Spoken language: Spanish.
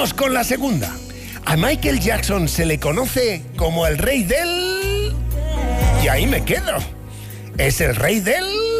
Vamos con la segunda. A Michael Jackson se le conoce como el rey del... Y ahí me quedo. ¿Es el rey del...?